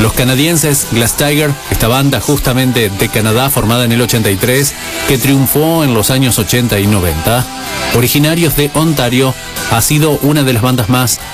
Los canadienses Glass Tiger, esta banda justamente de Canadá formada en el 83, que triunfó en los años 80 y 90, originarios de Ontario, ha sido una de las bandas más